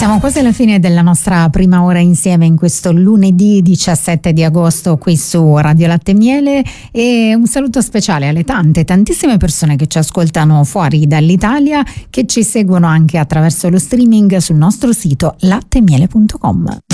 Siamo quasi alla fine della nostra prima ora insieme in questo lunedì 17 di agosto qui su Radio Latte e Miele, e un saluto speciale alle tantissime persone che ci ascoltano fuori dall'Italia, che ci seguono anche attraverso lo streaming sul nostro sito lattemiele.com.